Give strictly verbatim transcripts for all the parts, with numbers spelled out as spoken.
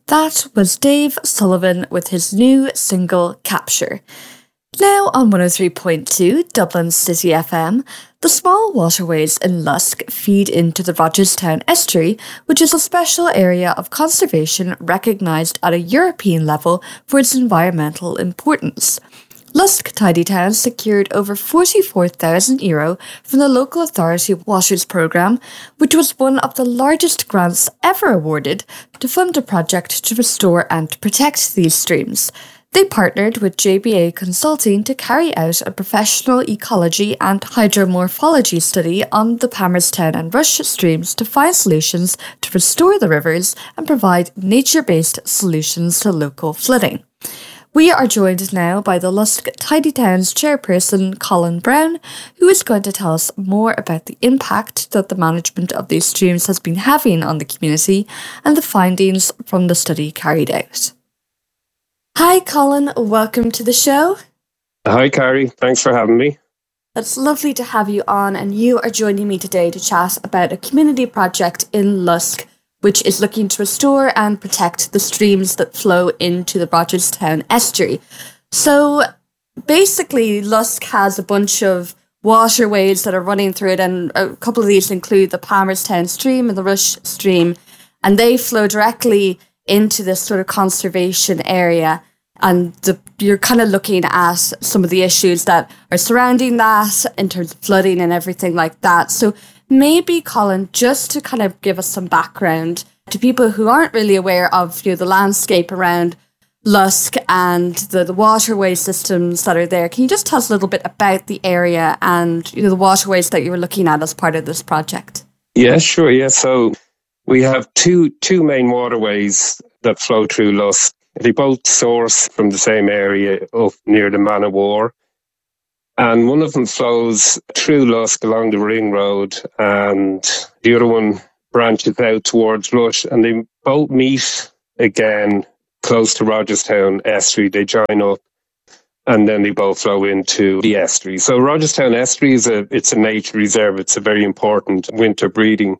That was Dave Sullivan with his new single, Capture. Now on one oh three point two Dublin City F M, the small waterways in Lusk feed into the Rogerstown Estuary, which is a special area of conservation recognised at a European level for its environmental importance. Lusk Tidy Town secured over forty-four thousand euro from the local authority Waters Programme, which was one of the largest grants ever awarded to fund a project to restore and protect these streams. They partnered with J B A Consulting to carry out a professional ecology and hydromorphology study on the Palmerstown and Rush streams to find solutions to restore the rivers and provide nature-based solutions to local flooding. We are joined now by the Lusk Tidy Towns chairperson, Colin Brown, who is going to tell us more about the impact that the management of these streams has been having on the community and the findings from the study carried out. Hi, Colin. Welcome to the show. Hi, Carrie. Thanks for having me. It's lovely to have you on, and you are joining me today to chat about a community project in Lusk which is looking to restore and protect the streams that flow into the Rogerstown Estuary. So basically, Lusk has a bunch of waterways that are running through it, and a couple of these include the Palmerstown stream and the Rush stream, and they flow directly into this sort of conservation area. And the, you're kind of looking at some of the issues that are surrounding that in terms of flooding and everything like that. So maybe, Colin, just to kind of give us some background to people who aren't really aware of, you know, the landscape around Lusk and the, the waterway systems that are there, can you just tell us a little bit about the area and, you know, the waterways that you were looking at as part of this project? Yeah, sure. Yeah, so we have two two main waterways that flow through Lusk. They both source from the same area up near the Man of War. And one of them flows through Lusk along the Ring Road, and the other one branches out towards Rush, and they both meet again close to Rogerstown Estuary. They join up, and then they both flow into the estuary. So Rogerstown Estuary is a it's a nature reserve. It's a very important winter breeding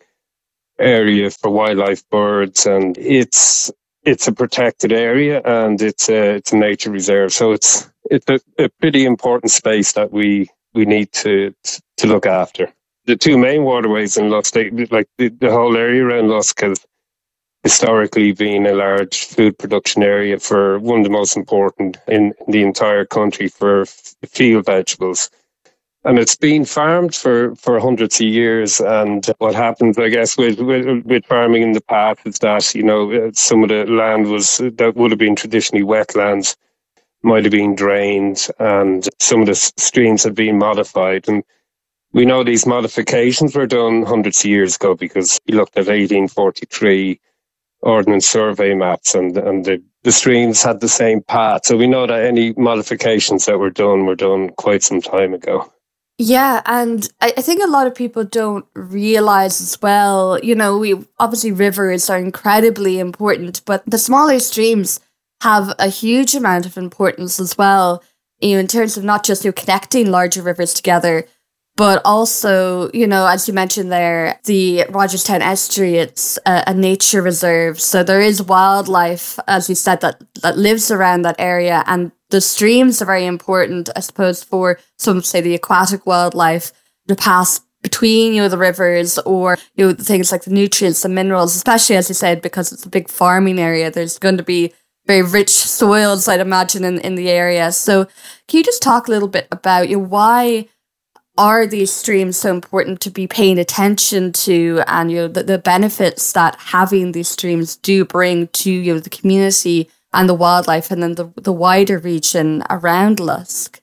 area for wildlife, birds, and it's it's a protected area, and it's a it's a nature reserve. So it's it's a, a pretty important space that we we need to to look after. The two main waterways in Lusk, they, like the, the whole area around Lusk, has historically been a large food production area for one of the most important in the entire country for f- field vegetables. And it's been farmed for, for hundreds of years. And what happens, I guess, with, with with farming in the past is that, you know, some of the land was that would have been traditionally wetlands might have been drained, and some of the streams have been modified. And we know these modifications were done hundreds of years ago, because you looked at eighteen forty-three Ordnance Survey maps, and, and the, the streams had the same path. So we know that any modifications that were done were done quite some time ago. Yeah, and I, I think a lot of people don't realise as well, you know, we obviously rivers are incredibly important, but the smaller streams have a huge amount of importance as well, you know, in terms of not just, you know, connecting larger rivers together, but also, you know, as you mentioned there, the Rogerstown Estuary, it's a, a nature reserve. So there is wildlife, as you said, that, that lives around that area. And the streams are very important, I suppose, for some, say, the aquatic wildlife to pass between, you know, the rivers, or, you know, things like the nutrients and minerals, especially, as you said, because it's a big farming area. There's going to be very rich soils, I'd imagine, in, in the area. So can you just talk a little bit about, you know, why are these streams so important to be paying attention to, and, you know, the, the benefits that having these streams do bring to, you know, the community and the wildlife, and then the, the wider region around Lusk?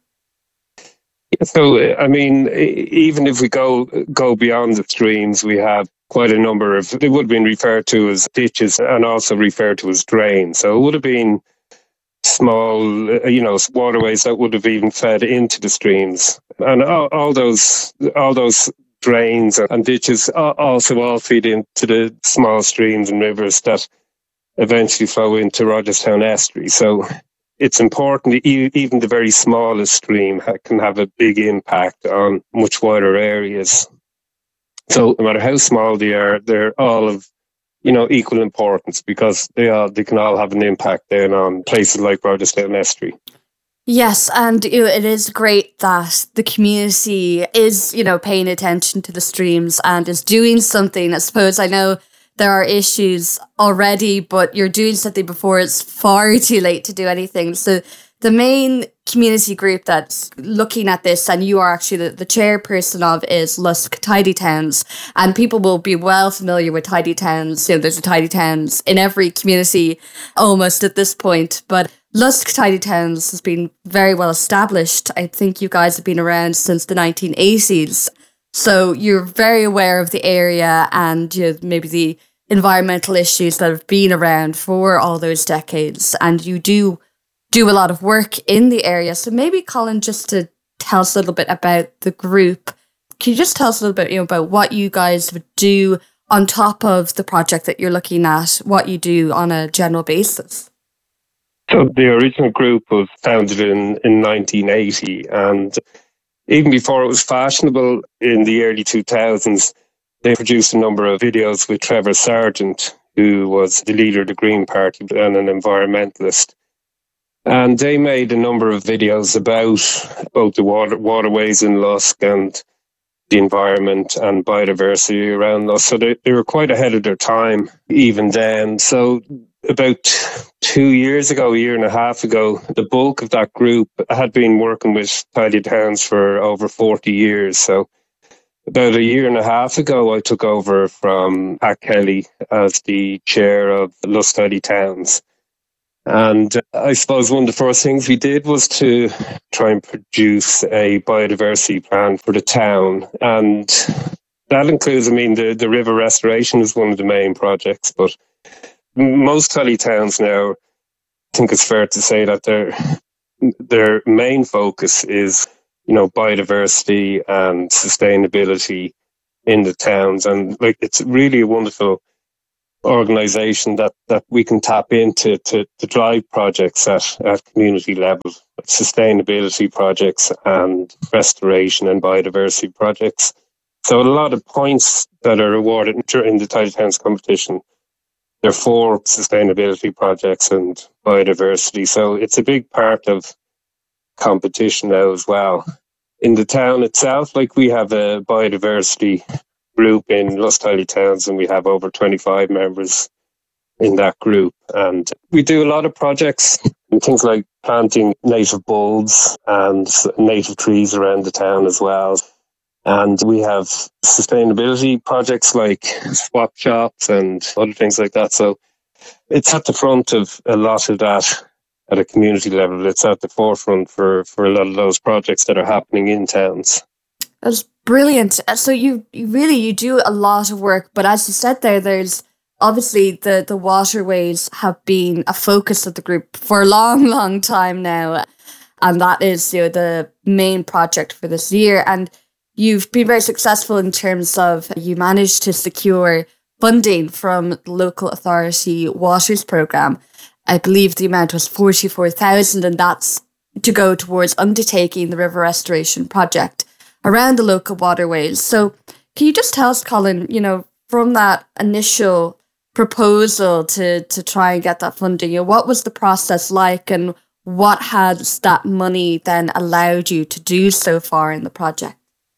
So, I mean, even if we go go beyond the streams, we have quite a number of, they would have been referred to as ditches and also referred to as drains. So it would have been small, you know, waterways that would have even fed into the streams. And all, all those all those drains and ditches also all feed into the small streams and rivers that eventually flow into Rogerstown Estuary. So it's important that even the very smallest stream can have a big impact on much wider areas. So no matter how small they are, they're all of you know, equal importance because they all they can all have an impact then on places like Rotherstone Estuary. Yes, and you know, it is great that the community is, you know, paying attention to the streams and is doing something. I suppose I know there are issues already, but you're doing something before it's far too late to do anything. So the main community group that's looking at this, and you are actually the, the chairperson of, is Lusk Tidy Towns. And people will be well familiar with tidy towns. You know, there's a tidy towns in every community almost at this point. But Lusk Tidy Towns has been very well established. I think you guys have been around since the nineteen eighties. So you're very aware of the area and, you know, maybe the environmental issues that have been around for all those decades. And you do do a lot of work in the area. So maybe, Colin, just to tell us a little bit about the group, can you just tell us a little bit, you know, about what you guys would do on top of the project that you're looking at, what you do on a general basis? So the original group was founded in, in nineteen eighty, and even before it was fashionable in the early two thousands, they produced a number of videos with Trevor Sargent, who was the leader of the Green Party and an environmentalist. And they made a number of videos about both the water, waterways in Lusk and the environment and biodiversity around Lusk. So they, they were quite ahead of their time even then. So about two years ago, a year and a half ago, the bulk of that group had been working with Tidy Towns for over forty years. So about a year and a half ago, I took over from Pat Kelly as the chair of Lusk Tidy Towns. And I suppose one of the first things we did was to try and produce a biodiversity plan for the town. And that includes, I mean, the, the river restoration is one of the main projects, but most tidy towns now, I think it's fair to say that their their main focus is, you know, biodiversity and sustainability in the towns. And like, it's really a wonderful organisation that, that we can tap into to, to drive projects at, at community level, sustainability projects and restoration and biodiversity projects. So a lot of points that are awarded in the Tidy Towns competition, there are four sustainability projects and biodiversity. So it's a big part of competition now as well. In the town itself, like, we have a biodiversity group in Lusk Tidy Towns, and we have over twenty-five members in that group. And we do a lot of projects, things like planting native bulbs and native trees around the town as well. And we have sustainability projects like swap shops and other things like that. So it's at the front of a lot of that at a community level. It's at the forefront for, for a lot of those projects that are happening in towns. That's brilliant. So you, you really, you do a lot of work, but as you said there, there's obviously the, the waterways have been a focus of the group for a long, long time now. And that is, you know, the main project for this year. And you've been very successful in terms of you managed to secure funding from the local authority waters programme. I believe the amount was forty-four thousand, and that's to go towards undertaking the river restoration project around the local waterways. So can you just tell us, Colin, you know, from that initial proposal to, to try and get that funding, you know, what was the process like, and what has that money then allowed you to do so far in the project?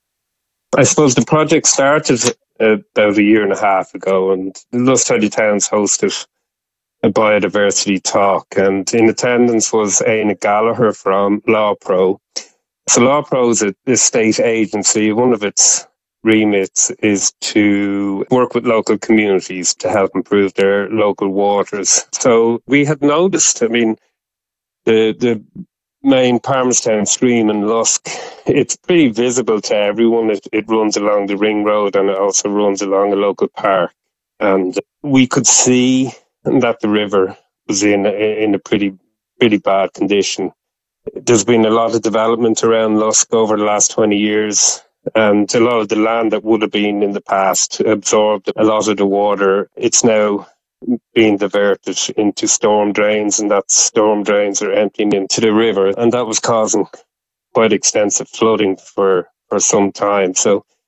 I suppose the project started about a year and a half ago, and Lusk Tidy Towns hosted a biodiversity talk, and in attendance was Aina Gallagher from LawPro. So LawPro is a, a state agency. One of its remits is to work with local communities to help improve their local waters. So we had noticed, I mean, the the main Palmerstown stream in Lusk, it's pretty visible to everyone. It, it runs along the ring road, and it also runs along a local park. And we could see that the river was in in a pretty pretty bad condition. There's been a lot of development around Lusk over the last twenty years, and a lot of the land that would have been in the past absorbed a lot of the water. It's now being diverted into storm drains, and that storm drains are emptying into the river, and that was causing quite extensive flooding for, for some time. So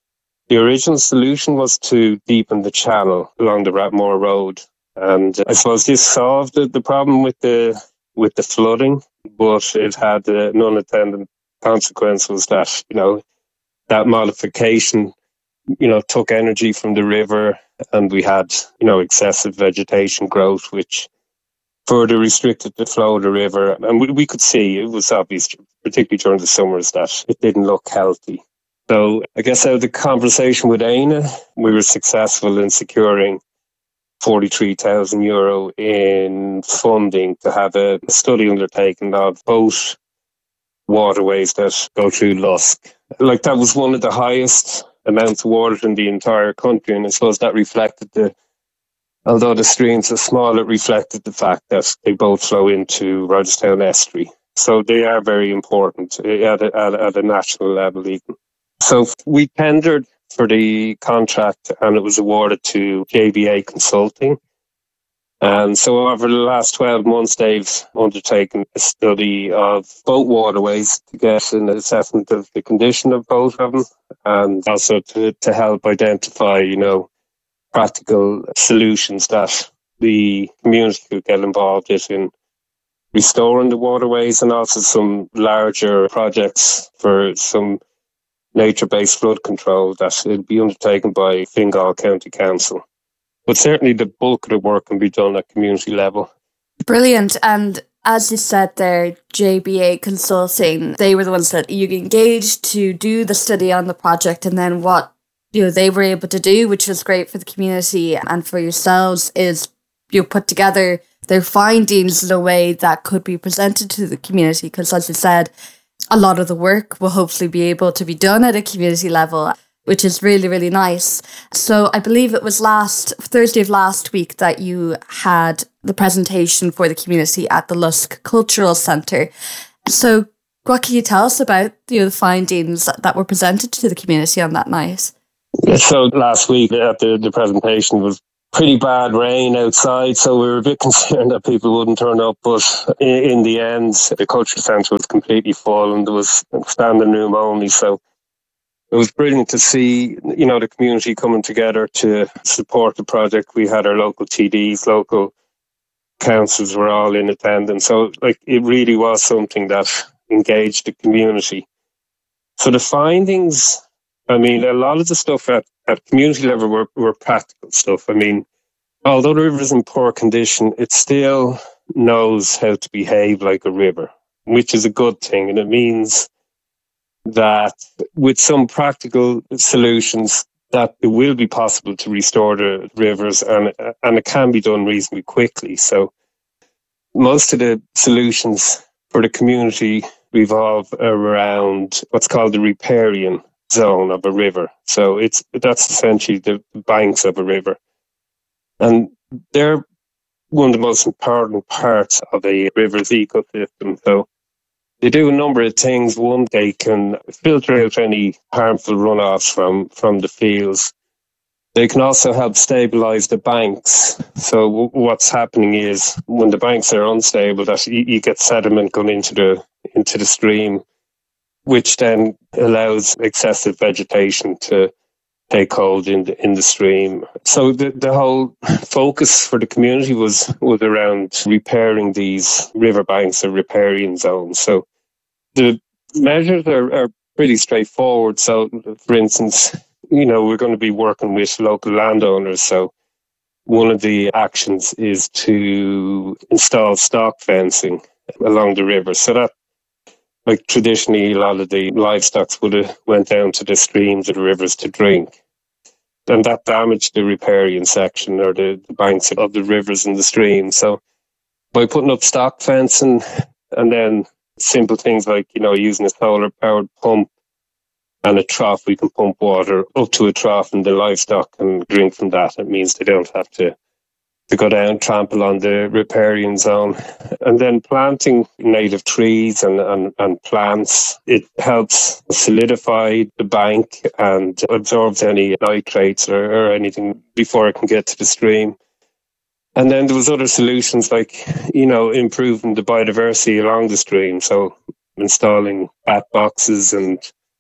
The original solution was to deepen the channel along the Rathmore Road. And I suppose this solved the, the problem with the with the flooding, but it had uh, an unintended consequence was that, you know, that modification, you know, took energy from the river, and we had, you know, excessive vegetation growth, which further restricted the flow of the river. And we, we could see, it was obvious, particularly during the summers, that it didn't look healthy. So I guess out of the conversation with Aina, we were successful in securing forty-three thousand euro in funding to have a study undertaken of both waterways that go through Lusk. Like, that was one of the highest amounts of water in the entire country, and I suppose that reflected the, although the streams are small, it reflected the fact that they both flow into Rogerstown Estuary. So they are very important at a, at a, at a national level even. So we tendered for the contract, and it was awarded to J B A Consulting. And so over the last twelve months, they've undertaken a study of both waterways to get an assessment of the condition of both of them, and also to, to help identify, you know, practical solutions that the community could get involved in restoring the waterways, and also some larger projects for some nature-based flood control that will be undertaken by Fingal County Council. But certainly the bulk of the work can be done at community level. Brilliant. And as you said there, J B A Consulting, they were the ones that you engaged to do the study on the project, and then what, you know, they were able to do, which was great for the community and for yourselves, is you put together their findings in a way that could be presented to the community, because as you said, a lot of the work will hopefully be able to be done at a community level, which is really, really nice. So I believe it was last Thursday of last week that you had the presentation for the community at the Lusk Cultural Centre. So what can you tell us about, you know, the findings that were presented to the community on that night? So last week at the, the presentation was pretty bad rain outside, so we were a bit concerned that people wouldn't turn up, but in, in the end the culture centre was completely full and there was standing room only, so it was brilliant to see, you know, the community coming together to support the project. We had our local T Ds, local councils were all in attendance, so like it really was something that engaged the community. So the findings, I mean, a lot of the stuff at, at community level were, were practical stuff. I mean, although the river is in poor condition, it still knows how to behave like a river, which is a good thing. And it means that with some practical solutions, that it will be possible to restore the rivers, and, and it can be done reasonably quickly. So most of the solutions for the community revolve around what's called the riparian zone of a river. So it's that's essentially the banks of a river. And they're one of the most important parts of a river's ecosystem. So they do a number of things. One, they can filter out any harmful runoffs from, from the fields. They can also help stabilise the banks. So w- what's happening is when the banks are unstable, that you, you get sediment going into the into the stream, which then allows excessive vegetation to take hold in the in the stream. So the, the whole focus for the community was was around repairing these riverbanks or riparian zones. So the measures are, are pretty straightforward. So, for instance, you know, we're going to be working with local landowners. So one of the actions is to install stock fencing along the river. So that, like traditionally, a lot of the livestock would have went down to the streams or the rivers to drink. And that damaged the riparian section or the, the banks of the rivers and the streams. So by putting up stock fencing, and then simple things like, you know, using a solar powered pump and a trough, we can pump water up to a trough and the livestock can drink from that. It means they don't have to, to go down, trample on the riparian zone. And then planting native trees and, and, and plants, it helps solidify the bank and absorbs any nitrates or, or anything before it can get to the stream. And then there was other solutions like, you know, improving the biodiversity along the stream. So installing bat boxes and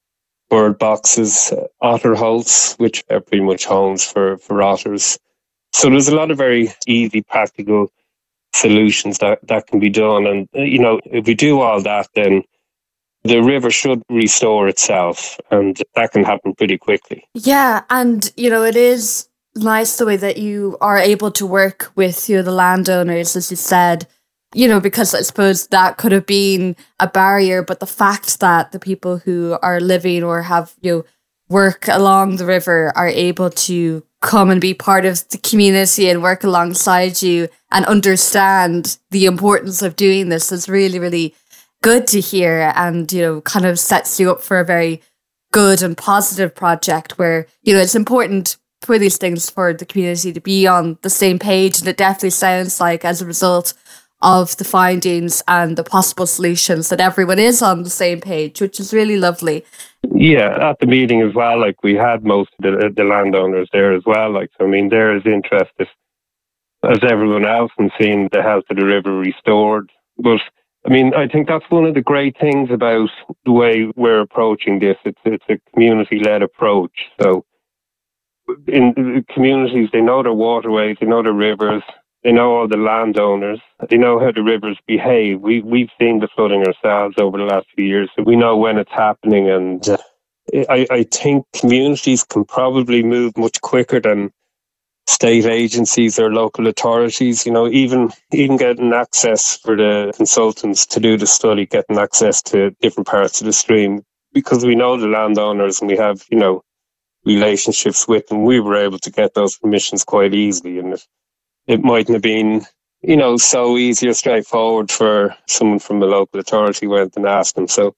bird boxes, uh, otter holes, which are pretty much homes for, for otters. So there's a lot of very easy, practical solutions that, that can be done. And, uh, you know, if we do all that, then the river should restore itself, and that can happen pretty quickly. Yeah, and, you know, it is nice the way that you are able to work with, you know, the landowners, as you said, you know, because I suppose that could have been a barrier, but the fact that the people who are living or have, you know, work along the river are able to come and be part of the community and work alongside you and understand the importance of doing this is really, really good to hear, and, you know, kind of sets you up for a very good and positive project where, you know, it's important for these things for the community to be on the same page. And it definitely sounds like, as a result of the findings and the possible solutions, that everyone is on the same page, which is really lovely. Yeah, at the meeting as well, like, we had most of the, the landowners there as well. Like, so, I mean, they're as interested as everyone else in seeing the health of the river restored. But I mean, I think that's one of the great things about the way we're approaching this. It's it's a community-led approach. So in the communities, they know their waterways, they know their rivers, they know all the landowners, they know how the rivers behave. We, we've seen the flooding ourselves over the last few years, so we know when it's happening. And uh, I, I think communities can probably move much quicker than state agencies or local authorities. You know, even even getting access for the consultants to do the study, getting access to different parts of the stream, because we know the landowners and we have, you know, relationships with them. We were able to get those permissions quite easily, and it, it mightn't have been, you know, so easy or straightforward for someone from the local authority went and asked them. So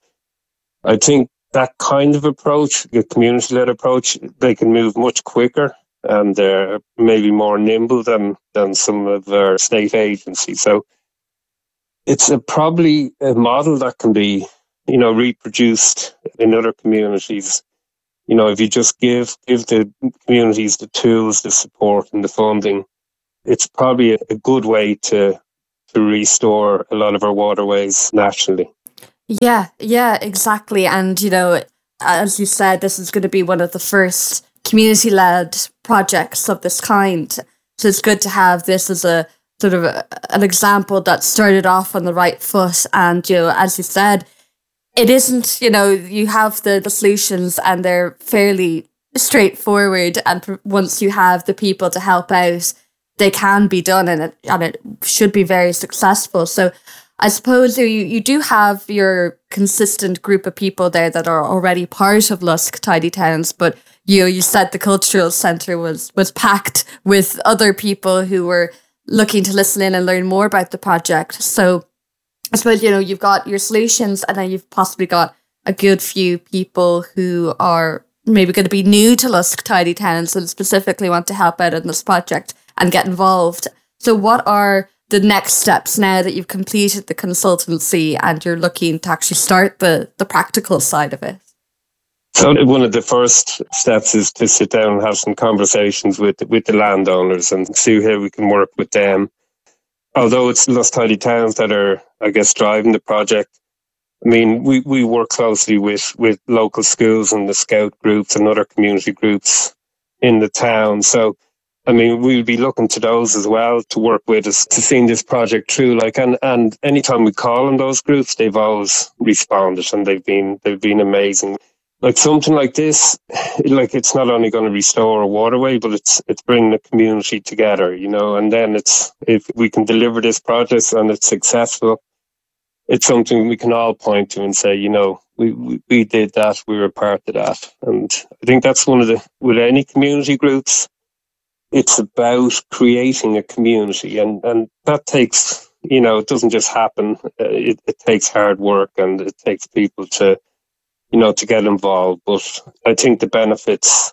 I think that kind of approach, the community-led approach, they can move much quicker, and they're maybe more nimble than, than some of our state agencies. So it's a, probably a model that can be, you know, reproduced in other communities. You know, if you just give give the communities the tools, the support and the funding, it's probably a, a good way to to restore a lot of our waterways nationally. Yeah, yeah, exactly. And, you know, as you said, this is going to be one of the first community-led projects of this kind. So it's good to have this as a sort of a, an example that started off on the right foot. And, you know, as you said, it isn't, you know, you have the, the solutions and they're fairly straightforward. And pr- once you have the people to help out, they can be done, and it, and it should be very successful. So I suppose you, you do have your consistent group of people there that are already part of Lusk Tidy Towns, but you know, you said the cultural centre was, was packed with other people who were looking to listen in and learn more about the project. So I suppose, you know, you've got your solutions, and then you've possibly got a good few people who are maybe going to be new to Lusk Tidy Towns and specifically want to help out in this project and get involved. So what are the next steps now that you've completed the consultancy and you're looking to actually start the, the practical side of it? So one of the first steps is to sit down and have some conversations with with the landowners and see how we can work with them. Although it's Lusk Tidy Towns that are, I guess, driving the project, I mean, we, we work closely with, with local schools and the scout groups and other community groups in the town. So, I mean, we'll be looking to those as well to work with us to see this project through. Like, and, and anytime we call on those groups, they've always responded, and they've been they've been amazing. Like something like this, like it's not only going to restore a waterway, but it's it's bringing the community together, you know. And then it's, if we can deliver this project and it's successful, it's something we can all point to and say, you know, we, we, we did that, we were part of that. And I think that's one of the, with any community groups, it's about creating a community, and, and that takes, you know, it doesn't just happen. Uh, it, it takes hard work, and it takes people to, you know, to get involved. But I think the benefits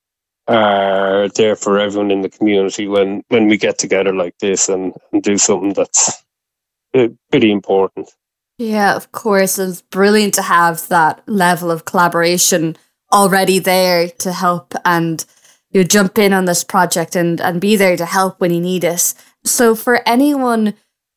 are there for everyone in the community when, when we get together like this and, and do something that's uh, pretty important. Yeah, of course. It's brilliant to have that level of collaboration already there to help and you jump in on this project and, and be there to help when you need it. So for anyone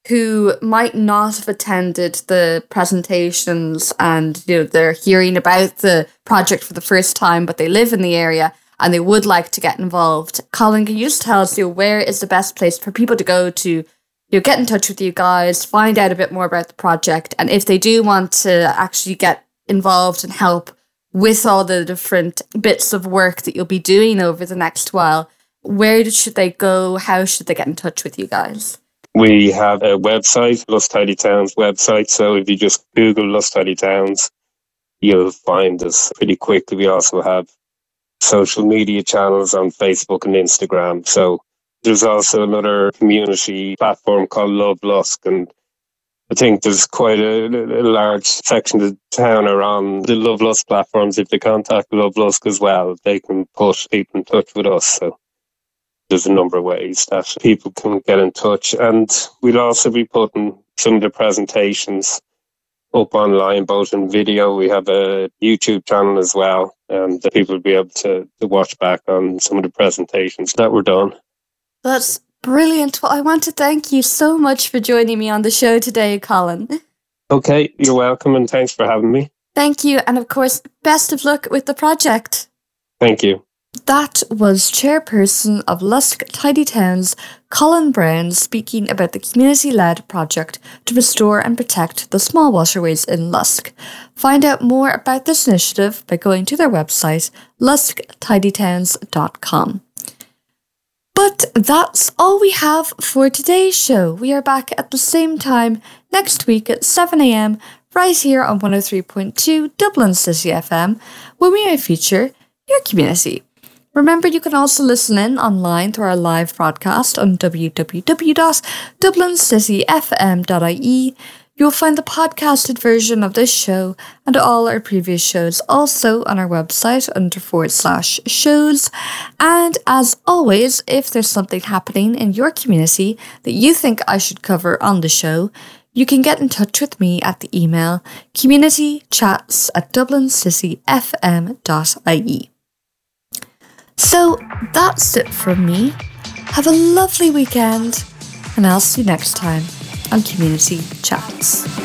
who might not have attended the presentations and, you know, they're hearing about the project for the first time, but they live in the area and they would like to get involved. Colin, can you just tell us, you know, where is the best place for people to go to, you know, get in touch with you guys, find out a bit more about the project, and if they do want to actually get involved and help with all the different bits of work that you'll be doing over the next while, where should they go? How should they get in touch with you guys? We have a website, Lusk Tidy Towns website. So if you just Google Lusk Tidy Towns, you'll find us pretty quickly. We also have social media channels on Facebook and Instagram. So there's also another community platform called Love Lusk, and I think there's quite a, a large section of the town are on the Love Lusk platforms. If they contact Love Lusk as well, they can put people in touch with us. So there's a number of ways that people can get in touch. And we'll also be putting some of the presentations up online, both in video. We have a YouTube channel as well, and people will be able to, to watch back on some of the presentations that were done. That's brilliant. Well, I want to thank you so much for joining me on the show today, Colin. Okay, you're welcome, and thanks for having me. Thank you, and of course, best of luck with the project. Thank you. That was Chairperson of Lusk Tidy Towns, Colin Brown, speaking about the community-led project to restore and protect the small waterways in Lusk. Find out more about this initiative by going to their website, lusk tidy towns dot com. But that's all we have for today's show. We are back at the same time next week at seven a.m. right here on one oh three point two Dublin City F M, when we may feature your community. Remember, you can also listen in online through our live broadcast on w w w dot dublin city f m dot i e. You'll find the podcasted version of this show and all our previous shows also on our website under forward slash shows. And as always, if there's something happening in your community that you think I should cover on the show, you can get in touch with me at the email communitychats at dublin city f m dot i e. So that's it from me. Have a lovely weekend, and I'll see you next time on Community Chats.